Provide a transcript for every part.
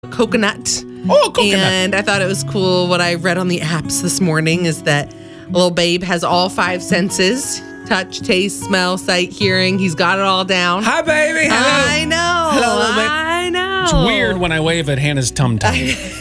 coconut. Oh, coconut. And I thought it was cool. What I read on the apps this morning is that little babe has all 5 senses: touch, taste, smell, sight, hearing. He's got it all down. Hi, baby. Hello. I know. Hello, little babe. I know. It's weird when I wave at Hannah's tum-tum.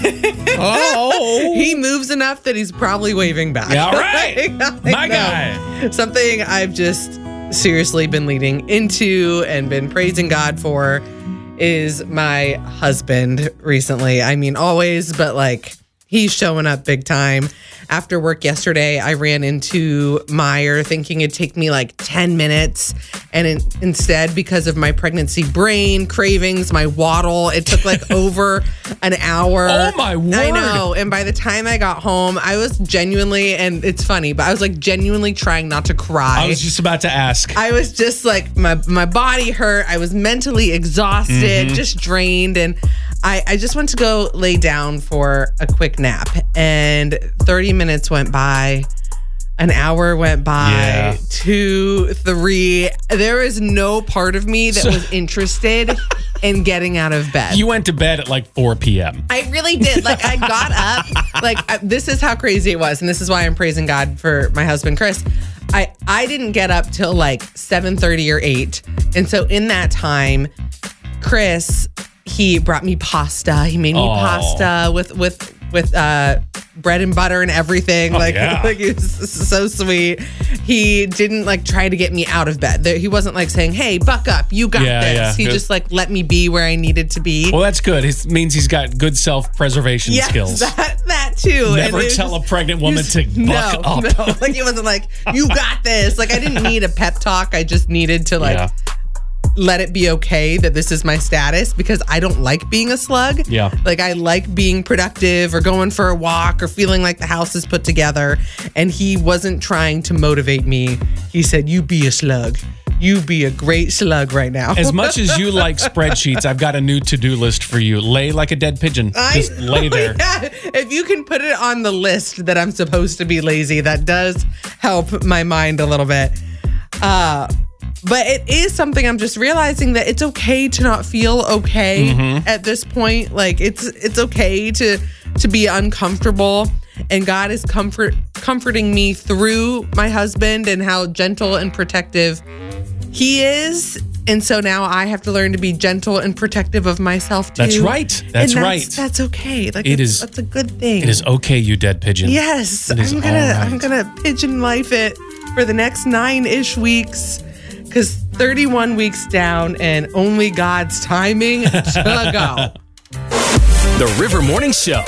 Oh. He moves enough that he's probably waving back. Yeah, all right. My know. guy. Something I've just seriously been leading into and been praising God for is my husband recently. I mean, always, but like he's showing up big time. After work yesterday, I ran into Meijer thinking it'd take me like 10 minutes. And instead, because of my pregnancy brain cravings, my waddle, it took like over an hour. Oh, my word. I know. And by the time I got home, I was genuinely, and it's funny, but I was like genuinely trying not to cry. I was just about to ask. I was just like, my body hurt. I was mentally exhausted, just drained. And I just went to go lay down for a quick nap. And 30 minutes went by. An hour went by, 2, 3. There was no part of me that was interested in getting out of bed. You went to bed at like 4 p.m. I really did. Like, I got up. Like, this is how crazy it was. And this is why I'm praising God for my husband, Chris. I didn't get up till like 7:30 or 8. And so in that time, Chris, he brought me pasta. He made me pasta with bread and butter and everything. Like he was so sweet. He didn't like try to get me out of bed. He wasn't like saying, "Hey, buck up, you got this." Yeah, he just like let me be where I needed to be. Well, that's good. It means he's got good self-preservation skills. That too. Never tell a pregnant woman to buck up. No, like he wasn't like, "You got this." Like I didn't need a pep talk. I just needed to like let it be okay that this is my status, because I don't like being a slug. Yeah. Like I like being productive or going for a walk or feeling like the house is put together. And he wasn't trying to motivate me. He said, "You be a slug. You be a great slug right now." As much as you like spreadsheets, I've got a new to-do list for you. Lay like a dead pigeon. Just lay there. Yeah. If you can put it on the list that I'm supposed to be lazy, that does help my mind a little bit. But it is something I'm just realizing that it's okay to not feel okay at this point. Like it's okay to be uncomfortable, and God is comforting me through my husband and how gentle and protective he is. And so now I have to learn to be gentle and protective of myself too. That's right. That's right. That's okay. Like that's a good thing. It is okay, you dead pigeon. Yes. I'm gonna pigeon life it for the next 9-ish weeks. Because 31 weeks down and only God's timing to go. The River Morning Show.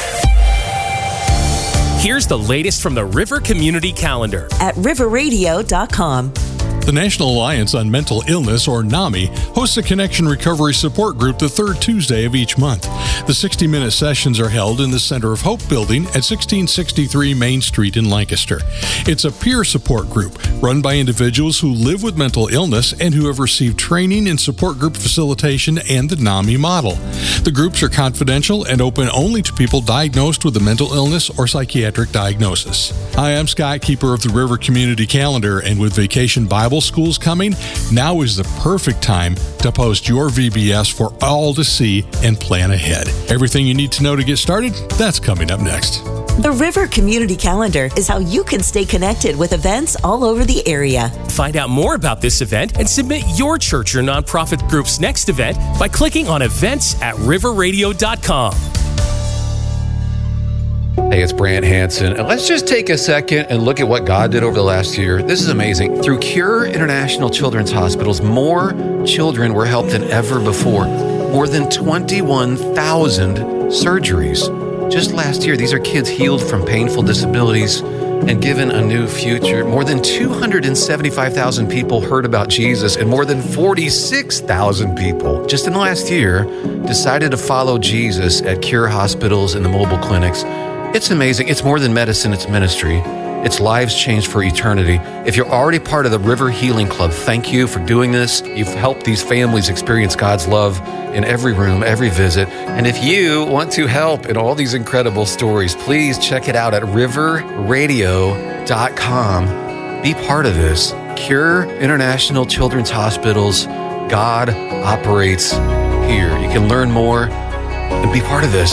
Here's the latest from the River Community Calendar at riverradio.com. The National Alliance on Mental Illness, or NAMI, hosts a Connection Recovery Support Group the third Tuesday of each month. The 60-minute sessions are held in the Center of Hope building at 1663 Main Street in Lancaster. It's a peer support group run by individuals who live with mental illness and who have received training in support group facilitation and the NAMI model. The groups are confidential and open only to people diagnosed with a mental illness or psychiatric diagnosis. Hi, I'm Scott, keeper of the River Community Calendar, and with Vacation Bible Schools coming, now is the perfect time to post your VBS for all to see and plan ahead. Everything you need to know to get started, that's coming up next. The River Community Calendar is how you can stay connected with events all over the area. Find out more about this event and submit your church or nonprofit group's next event by clicking on events at riverradio.com. Hey, it's Brant Hansen, and let's just take a second and look at what God did over the last year. This is amazing. Through Cure International Children's Hospitals, more children were helped than ever before. More than 21,000 surgeries. Just last year, these are kids healed from painful disabilities and given a new future. More than 275,000 people heard about Jesus, and more than 46,000 people just in the last year decided to follow Jesus at Cure hospitals and the mobile clinics. It's amazing. It's more than medicine, it's ministry. It's lives changed for eternity. If you're already part of the River Healing Club, thank you for doing this. You've helped these families experience God's love in every room, every visit. And if you want to help in all these incredible stories, please check it out at riverradio.com. Be part of this. Cure International Children's Hospitals. God operates here. You can learn more and be part of this.